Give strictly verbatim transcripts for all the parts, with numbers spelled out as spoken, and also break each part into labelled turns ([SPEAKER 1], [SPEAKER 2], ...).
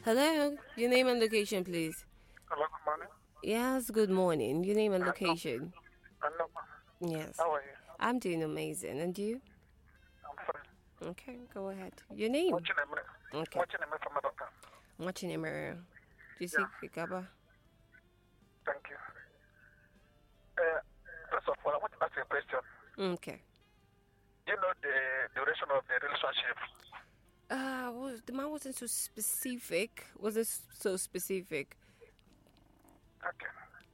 [SPEAKER 1] Hello, your name and location, please.
[SPEAKER 2] Hello, good morning.
[SPEAKER 1] Yes, good morning. Your name and
[SPEAKER 2] Hello.
[SPEAKER 1] location.
[SPEAKER 2] Hello.
[SPEAKER 1] Yes,
[SPEAKER 2] How are you?
[SPEAKER 1] I'm doing amazing. And you?
[SPEAKER 2] I'm fine.
[SPEAKER 1] Okay, go ahead. Your name?
[SPEAKER 2] Watching a minute.
[SPEAKER 1] Okay.
[SPEAKER 2] Watching a minute from my doctor.
[SPEAKER 1] Watching a mirror. Do you see
[SPEAKER 2] Yeah.
[SPEAKER 1] Kikaba?
[SPEAKER 2] Thank you. Uh, first of all, I want to ask you a question.
[SPEAKER 1] Okay.
[SPEAKER 2] Do you know the duration of the relationship?
[SPEAKER 1] Uh, was the man wasn't so specific. Was it so specific?
[SPEAKER 2] Okay.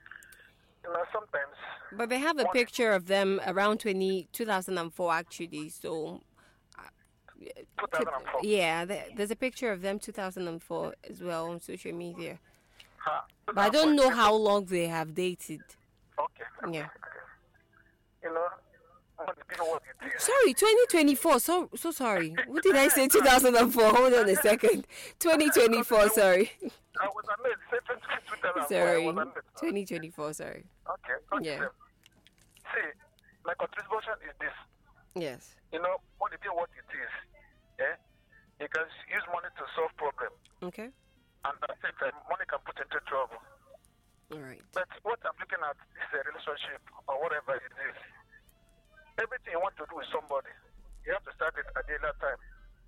[SPEAKER 2] You know, sometimes.
[SPEAKER 1] But they have a
[SPEAKER 2] one-
[SPEAKER 1] picture of them around twenty, two thousand four actually. So, uh,
[SPEAKER 2] two thousand four.
[SPEAKER 1] yeah, there, there's a picture of them two thousand four as well on social media.
[SPEAKER 2] Huh?
[SPEAKER 1] But I don't know how long they have dated.
[SPEAKER 2] Okay. Okay.
[SPEAKER 1] Yeah.
[SPEAKER 2] Okay. You know, what do you know what it is?
[SPEAKER 1] Sorry, twenty twenty-four. So so sorry. What did I say? two thousand four. Hold on a second. twenty twenty-four. Sorry.
[SPEAKER 2] I was amazed. Say two thousand four.
[SPEAKER 1] Sorry.
[SPEAKER 2] I was amazed.
[SPEAKER 1] twenty twenty-four. Sorry.
[SPEAKER 2] Okay. Okay.
[SPEAKER 1] Yeah.
[SPEAKER 2] See, my contribution is this.
[SPEAKER 1] Yes.
[SPEAKER 2] You know, what if you what it is? Eh? You can use money to solve problem,
[SPEAKER 1] Okay.
[SPEAKER 2] and I think that money can put into trouble.
[SPEAKER 1] All right.
[SPEAKER 2] But what I'm looking at is a relationship or whatever it is. Everything you want to do with somebody, you have to start it at the other time.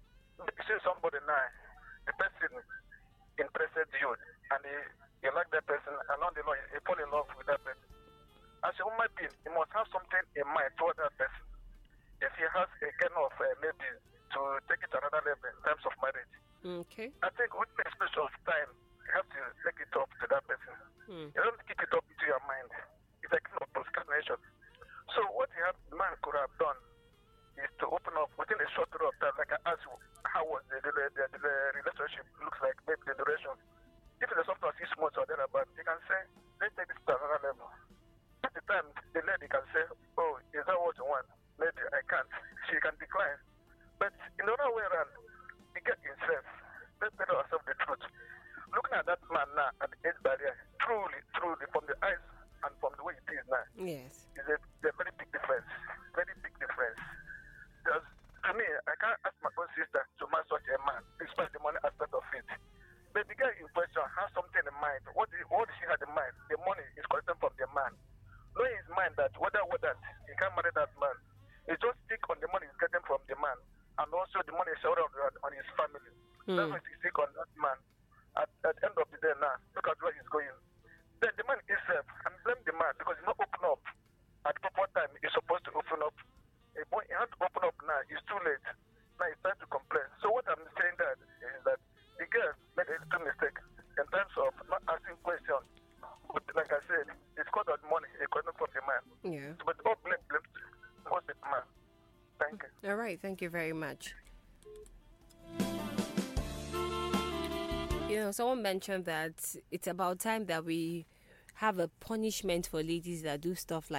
[SPEAKER 2] You see somebody now, the person interested you, and he, you like that person, and on the law, you fall in love with that person. As a human being, you must have something in mind toward that person. If he has a kind of uh, maybe to take it to another level in terms of marriage,
[SPEAKER 1] Okay.
[SPEAKER 2] I think with the space of time, you have to take it up to that person.
[SPEAKER 1] Hmm.
[SPEAKER 2] You don't keep it up to your mind. It's a kind of procrastination. So what you have, the man could have done is to open up within a short period of time, like I asked you, how was the, the, the, the, the relationship looks like, maybe the duration. If it's something like six months or thereabout, you can say, let's take this to another level. At the time, the lady can say, oh, is that what you want? Maybe I can't. She can decline. But in the other way around, he get himself. Let's tell ourselves the truth. Looking at that man now at the age barrier, truly, truly, from the eyes and from the way it is now,
[SPEAKER 1] Yes.
[SPEAKER 2] is a, a very big difference. Very big difference. Because to me, I can't ask my own sister to marry such a man, despite the money aspect of it. But the guy in question has something in mind. What, did, what she had in mind? The money is collected from the man. Knowing his mind that whether whether he can't marry that man, he just stick on the money he's getting from the man, and also the money is showered on, on his family.
[SPEAKER 1] Hmm.
[SPEAKER 2] That's why he stick on that man. At, at the end of the day now, look at where he's going. Then the man himself, and blame the man because he's not open up at the proper time he's supposed to open up. If he has to open up now, it's too late. Now he's trying to complain. So what I'm saying that is that the girl made a little mistake in terms of not asking questions. But like I said, it's called out money, it's called from the man.
[SPEAKER 1] Yeah.
[SPEAKER 2] But all blame blame was the man. Thank you.
[SPEAKER 1] All right. Thank you very much. You know, someone mentioned that it's about time that we have a punishment for ladies that do stuff like